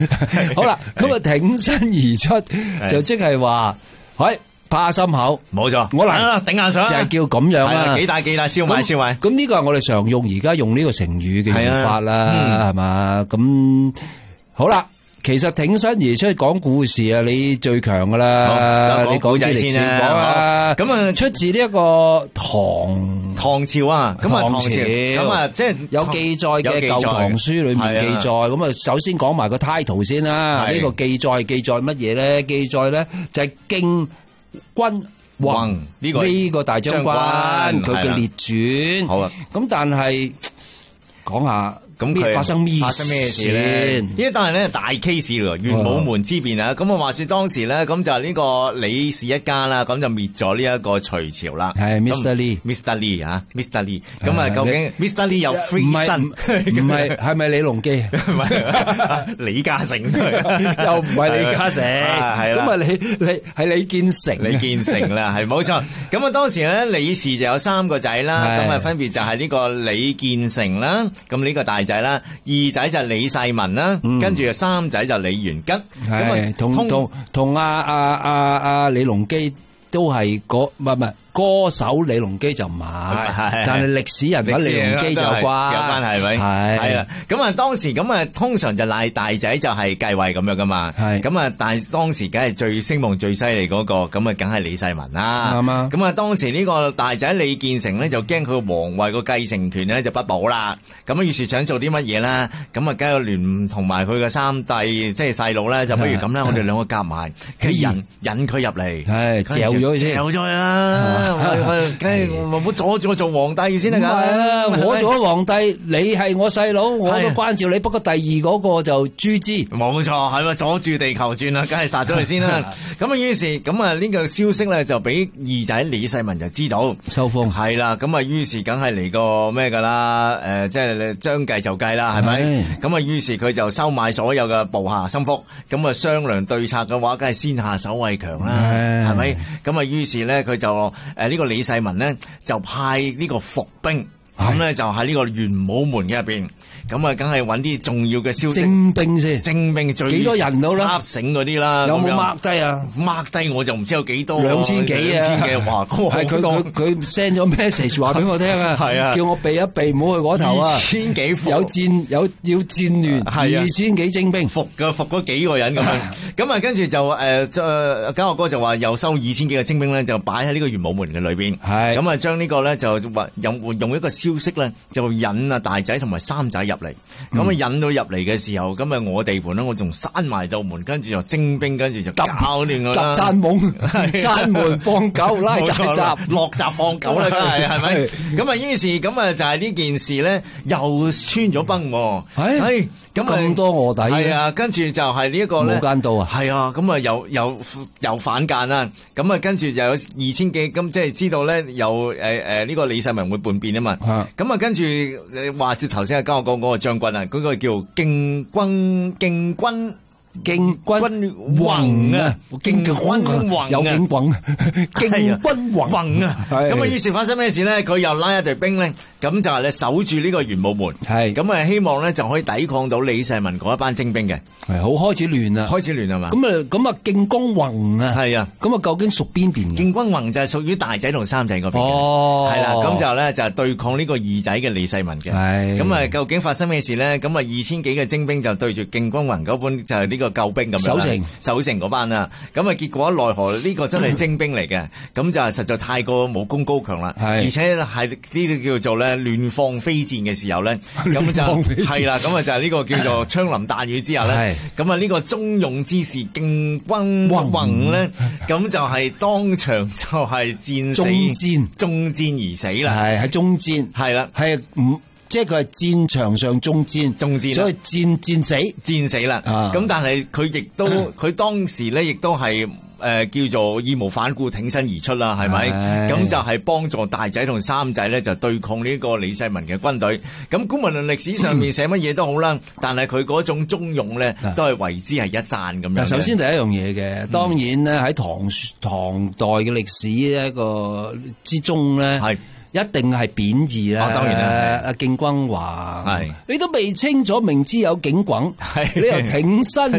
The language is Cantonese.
好啦，咁啊挺身而出就即係話，喂，拍下心口， 冇錯， 我嚟頂硬上， 就係叫咁樣啦。 幾大燒賣。 咁呢個係我哋常用而家用呢個成語嘅用法啦，係嘛？咁好啦。其實挺身而出講故事啊，你最強噶啦，你講啲歷史講啊。咁啊，出自呢一個唐朝啊，咁啊唐朝，咁啊即係有記載嘅舊唐書裏面記載。咁啊，首先講埋個 title 先啦。呢個記載乜嘢咧？記載咧就係敬君宏呢個大將軍佢嘅列傳。好啊，咁但係講下。咁佢發生咩事咧？ 呢單係咧大 case 咯，玄武門之變啊！咁啊，話說當時咧，咁就係呢個李氏一家啦，咁就滅咗呢一個隋朝啦。 係 Mr. Lee 啊 Mr. Lee。咁啊，究竟 Mr. Lee 有 free 身？ 唔係，係咪李隆基？ 唔係，李嘉誠又唔係李嘉誠，係啦。咁啊，係李建成啦，係冇錯。咁啊，當時咧李氏就有3個仔啦，咁啊分別就係呢個李建成啦，咁呢個大仔啦，二仔就李世民啦，跟住3仔就李元吉，咁同阿李隆基都係唔係歌手李隆基就唔係，但係歷史人物李隆基就有關係咪？係啦，咁啊當時咁啊通常就賴大仔就係繼位咁樣噶嘛，咁啊但係當時梗係最聲望最犀利嗰個，咁啊梗係李世民啦，咁啊當時呢個大仔李建成咧就驚佢皇位個繼承權咧就不保啦，咁啊於是想做啲乜嘢啦？咁啊梗係聯同埋佢嘅3弟即係細佬咧，就不如咁啦，我哋2個夾埋，引佢入嚟，嚼咗佢先， 嚼咗佢啦。梗係唔好阻住我做皇帝先得噶。 我做咗皇帝，你係我細佬，我都關照你。不過第2嗰個就誅之， 冇錯，係咪阻住地球轉啊？梗係殺咗佢先啦。咁啊，於是咁啊，呢個消息咧就俾二仔李世民就知道， 收風係啦。咁啊，於是梗係嚟個咩噶啦？即係將計就計啦，係咪？咁啊，於是佢就收買所有嘅部下心腹，咁啊商量對策嘅話，梗係先下手為強啦，係咪？咁啊，於是咧佢就。呢個李世民呢，就派呢個伏兵，咁咧就喺呢個玄武門嘅入邊，咁啊梗係揾啲重要嘅消息， 精兵先， 精兵最幾多人到啦？ 笏醒嗰啲啦， 有冇 mark 低啊 ？mark 低我就唔知有幾多 ，2000幾啊 ，2000幾哇！ 係佢 send 咗 message 話俾我聽啊，叫我避一避，唔好去嗰頭啊，2000幾伏，有戰亂，係啊，2000幾精兵， 伏嗰幾個人咁樣，咁啊跟住就嘉樂哥就話又收2000幾個精兵咧，就擺喺呢個玄武門嘅裏邊，係咁啊將呢個咧就話用一個消息咧就引啊大仔同埋3仔入嚟，咁啊引到入嚟嘅時候，咁啊我地盤咧我仲閂埋道門，跟住就精兵，跟住就搞亂我啦， 山懵閂門放狗拉大閘， 落閘放狗啦，梗係咪？咁啊於是咁啊就係呢件事咧又穿咗崩，係咁多臥底， 係啊，跟住就係呢一個咧無間道啊， 係啊，咁啊又反間啦，咁啊跟住就有2000幾，咁即係知道咧有呢個李世民會叛變啊嘛，咁啊跟住話說頭先阿嘉樂講嗰個將軍啊，嗰個叫敬君宏啊，敬君宏有敬君，敬君宏啊，咁啊於是發生咩事咧？佢又拉一隊兵咧，咁就係咧守住呢個玄武門，係咁啊希望咧就可以抵抗到李世民嗰一班精兵嘅， 係好開始亂啦，開始亂係嘛？咁啊敬君宏啊，係啊，咁啊究竟屬邊邊嘅？敬君宏就係屬於大仔同3仔嗰邊嘅，係啦，咁就咧就係對抗呢個二仔嘅李世民嘅，係咁啊究竟發生咩事咧？咁啊2000幾嘅精兵就對住敬君宏嗰班就係呢個救兵咁樣守城嗰班啊，咁啊結果奈何呢個真係精兵嚟嘅，咁就係實在太過武功高強啦，而且係呢啲叫做咧亂放飛箭嘅時候咧，咁就係啦，咁啊就係呢個叫做槍林彈雨之下咧，咁啊呢個忠勇之士敬君宏咧，咁就係當場就係戰死，中箭而死啦，係喺中箭，係啦，係唔。即係佢係戰場上中箭，所以戰死啦。咁但係佢亦都佢當時咧，亦都係叫做義無反顧挺身而出啦，係咪？咁就係幫助大仔同3仔咧，就對抗呢個李世民嘅軍隊。咁無論歷史上面寫乜嘢都好啦，但係佢嗰種忠勇咧，都係為之係一讚咁樣。 首先第一樣嘢嘅，當然咧喺唐代嘅歷史一個之中咧，係。 一定係貶義啦。 當然啦， 阿敬君華， 係你都未清楚，明知有警棍，你又挺身。